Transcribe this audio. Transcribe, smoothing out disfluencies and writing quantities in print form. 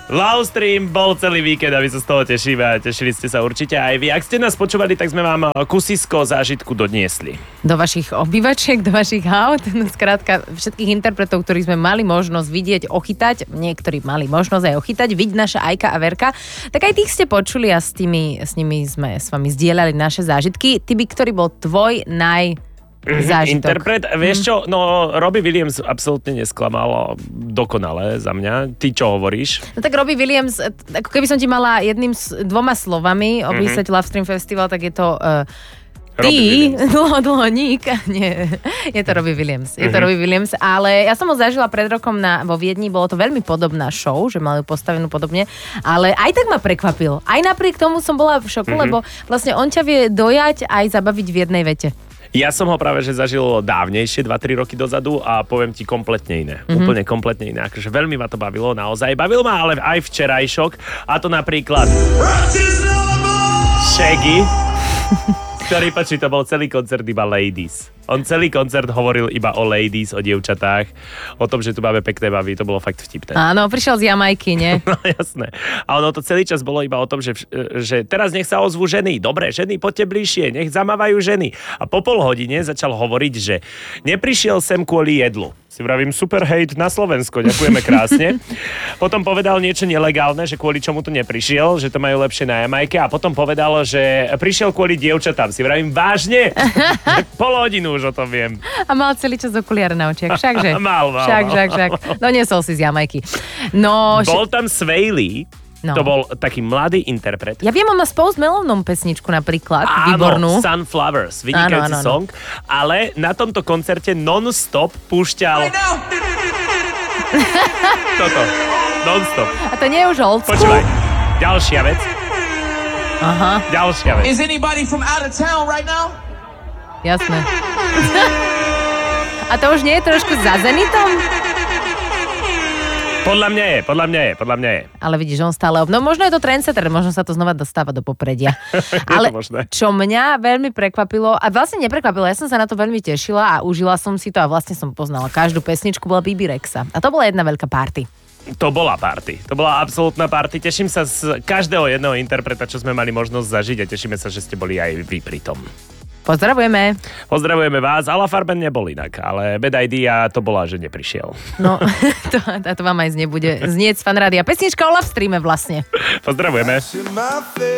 Livestream bol celý víkend a my sa z toho tešíme a tešili ste sa určite aj vy. Ak ste nás počúvali, tak sme vám kusisko zážitku doniesli. Do vašich obývačiek, do vašich aut, skrátka všetkých interpretov, ktorých sme mali možnosť vidieť, ochytať, niektorí mali možnosť aj ochytať, vidieť naša Ajka a Verka, tak aj tých ste počuli a s nimi sme s vami zdieľali naše zážitky. Ty by, ktorý bol tvoj zážitok. Interpret, vieš čo, no Robbie Williams absolútne nesklamal dokonale za mňa. Ty čo hovoríš? No tak Robbie Williams, ako keby som ti mala dvoma slovami opísať Livestream Festival, tak je to dlhoník. Nie, je to Robbie Williams. Robbie Williams, ale ja som ho zažila pred rokom vo Viedni, bolo to veľmi podobná show, že mali postavenú podobne, ale aj tak ma prekvapil. Aj napriek tomu som bola v šoku, lebo vlastne on ťa vie dojať aj zabaviť v jednej vete. Ja som ho práve že zažil dávnejšie, 2-3 roky dozadu a poviem ti kompletne iné. Úplne kompletne iné. Akože veľmi ma to bavilo, naozaj. Bavil ma ale aj včerajšok a to napríklad Shaggy, ktorý, to bol celý koncert iba ladies. On celý koncert hovoril iba o ladies, o dievčatách, o tom, že tu máme pekné baby, to bolo fakt vtipné. Áno, prišiel z Jamajky, nie? No jasné. A ono to celý čas bolo iba o tom, že teraz nech sa ozvú ženy. Dobre, ženy, poďte bližšie, nech zamávajú ženy. A po pol hodine začal hovoriť, že neprišiel sem kvôli jedlu. Si vravím, super hejt na Slovensko, ďakujeme krásne. Potom povedal niečo nelegálne, že kvôli čomu tu neprišiel, že to majú lepšie na Jamajke. A potom povedal, že prišiel kvôli dievčatám. Si vravím, vážne? Pol hodinu už o tom viem. A mal celý čas okuliare na očiach, všakže? Mal. Však. No niesol si z Jamajky. No, bol tam Svay Lee. No. To bol taký mladý interpret. Ja viem, on má s Post Maloneom pesničku napríklad, výbornú. Áno, Sunflowers, vynikajúci song. Ale na tomto koncerte non-stop púšťal toto, non-stop. A to nie je už old school? Počúvaj, ďalšia vec. Aha. Ďalšia vec. Is anybody from out of town right now? Jasné. A to už nie je trošku za Zenitom? Podľa mňa je. Ale vidíš, on stále... No možno je to trendsetter, možno sa to znova dostáva do popredia. Ale čo mňa veľmi prekvapilo, a vlastne neprekvapilo, ja som sa na to veľmi tešila a užila som si to a vlastne som poznala každú pesničku, bola Bibi Rexa. A to bola jedna veľká party. To bola absolútna party. Teším sa z každého jedného interpreta, čo sme mali možnosť zažiť a tešíme sa, že ste boli aj vy pri tom. Pozdravujeme vás, ale Farben nebol inak, ale Bad Idea to bola, že neprišiel. No, to vám aj nebude znieť z Fanrádia. Pesnička o Livestreame vlastne. Pozdravujeme.